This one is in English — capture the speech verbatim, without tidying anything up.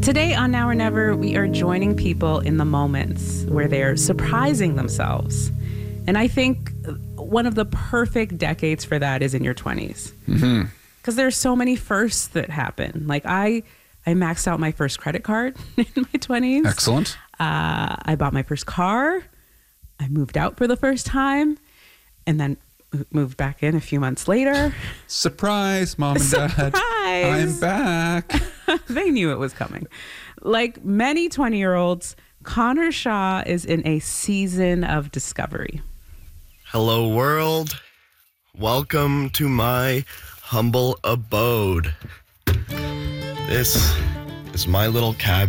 Today on Now or Never, we are joining people in the moments where they're surprising themselves. And I think one of the perfect decades for that is in your twenties. Mm-hmm. Because there's so many firsts that happen. Like I, I maxed out my first credit card in my twenties. Excellent. Uh, I bought my first car. I moved out for the first time. And then moved back in a few months later. Surprise, Mom and Surprise. Dad. I'm back. They knew it was coming. Like many twenty-year-olds, Connor Shaw is in a season of discovery. Hello, world. Welcome to my humble abode. This is my little cabin.